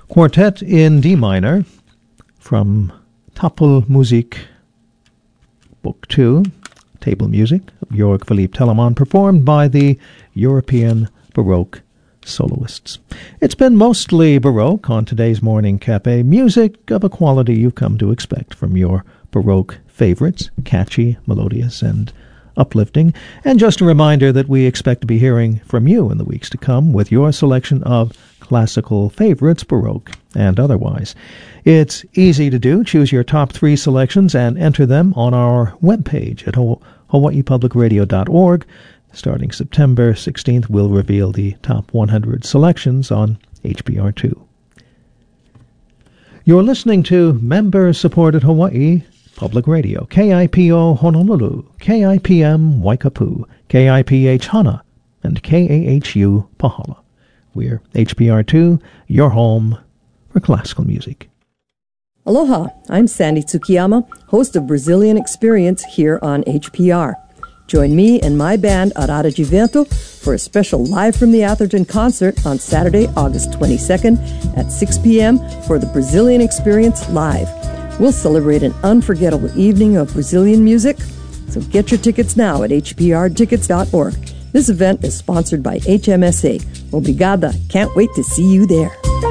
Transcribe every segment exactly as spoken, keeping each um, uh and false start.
Quartet in D minor from Tafelmusik, Book two, Table Music of Georg Philipp Telemann, performed by the European Baroque soloists. It's been mostly Baroque on today's Morning Cafe, music of a quality you've come to expect from your Baroque favorites, catchy, melodious, and uplifting. And just a reminder that we expect to be hearing from you in the weeks to come with your selection of classical favorites, Baroque and otherwise. It's easy to do. Choose your top three selections and enter them on our webpage at hawaii public radio dot org. Starting September sixteenth, we'll reveal the top one hundred selections on H P R two. You're listening to member-supported Hawaii Public Radio, K I P O Honolulu, K I P M Waikapu, K I P H Hana, and K A H U Pahala. We're H P R two, your home for classical music. Aloha, I'm Sandy Tsukiyama, host of Brazilian Experience here on H P R. Join me and my band Arara de Vento for a special Live from the Atherton concert on Saturday, August twenty-second at six p.m. for the Brazilian Experience Live. We'll celebrate an unforgettable evening of Brazilian music, so get your tickets now at h p r tickets dot org. This event is sponsored by H M S A. Obrigada. Can't wait to see you there.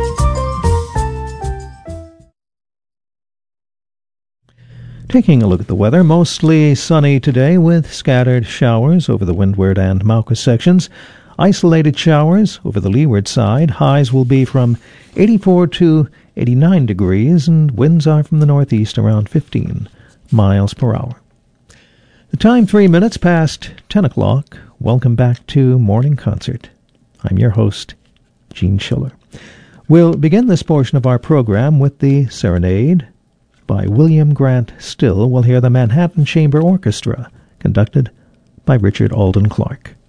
Taking a look at the weather, mostly sunny today with scattered showers over the windward and Mauka sections. Isolated showers over the leeward side. Highs will be from eighty-four to eighty-nine degrees, and winds are from the northeast around fifteen miles per hour. The time three minutes past ten o'clock. Welcome back to Morning Concert. I'm your host, Gene Schiller. We'll begin this portion of our program with the Serenade by William Grant Still. We'll hear the Manhattan Chamber Orchestra, conducted by Richard Alden Clark.